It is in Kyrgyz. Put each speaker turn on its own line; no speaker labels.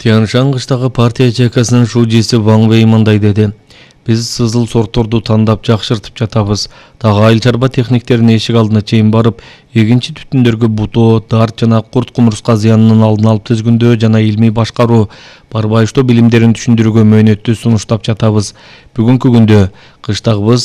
Тянь-Шань кыштагы партия ячейкасынын шужиси Ваң Вэй мындай деди. Биз сызыл сортторду тандап жакшыртып жатабыз. Дагы айыл чарба техниктеринин эшик алдына чейин барып, эгинчи түтүндөргө бутоо, дарт жана курт кумурска зыянынын алдын алып түзгүндөө жана илмий башкаруу, барбайыштоо билимдерин түшүндүрүүгө мөөнөттүү сунуштап жатабыз. Бүгүнкү күндө кыштагыбыз